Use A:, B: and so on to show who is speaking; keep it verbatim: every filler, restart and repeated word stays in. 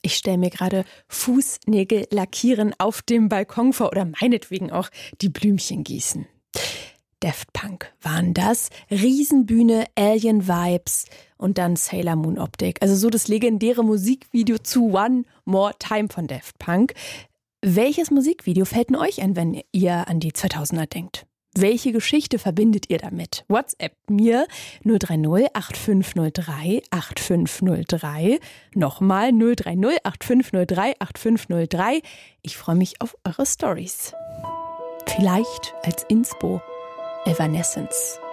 A: Ich stelle mir gerade Fußnägel lackieren auf dem Balkon vor oder meinetwegen auch die Blümchen gießen. Daft Punk waren das. Riesenbühne, Alien-Vibes und dann Sailor Moon Optik. Also so das legendäre Musikvideo zu One More Time von Daft Punk. Welches Musikvideo fällt denn euch ein, wenn ihr an die zweitausender denkt? Welche Geschichte verbindet ihr damit? WhatsApp mir null drei null acht fünf null drei acht fünf null drei. Nochmal null drei null acht fünf null drei acht fünf null drei. Ich freue mich auf eure Stories. Vielleicht als Inspo Evanescence.